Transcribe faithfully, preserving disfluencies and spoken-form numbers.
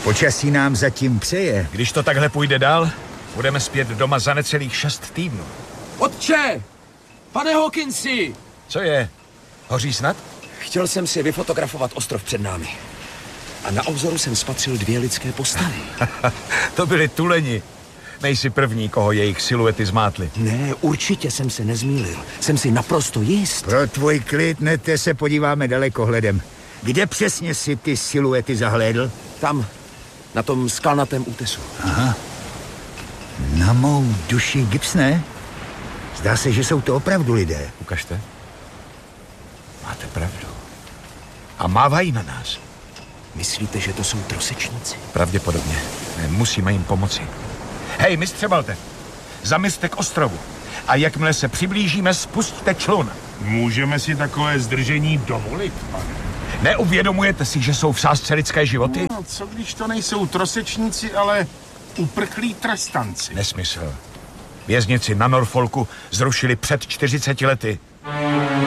Počasí nám zatím přeje. Když to takhle půjde dál, budeme zpět doma za necelých šest týdnů. Otče! Pane Hawkinsi! Co je? Hoří snad? Chtěl jsem si vyfotografovat ostrov před námi. A na obzoru jsem spatřil dvě lidské postavy. To byli tuleni. Nejsi první, koho jejich siluety zmátly. Ne, určitě jsem se nezmýlil. Jsem si naprosto jist. Pro tvůj klid, Nete, se podíváme dalekohledem. Kde přesně si ty siluety zahlédl? Tam, na tom skalnatém útesu. Aha. Na mou duši Gibsone? Zdá se, že jsou to opravdu lidé. Ukažte. Máte pravdu. A mávají na nás. Myslíte, že to jsou trosečníci? Pravděpodobně. Musíme jim pomoci. Hej, mistře Balte, zamyřte k ostrovu. A jakmile se přiblížíme, spustíte člun. Můžeme si takové zdržení dovolit, pane? Neuvědomujete si, že jsou v sázce lidské životy? No, co když to nejsou trosečníci, ale uprchlí trestanci? Nesmysl. Věznici na Norfolku zrušili před čtyřiceti lety.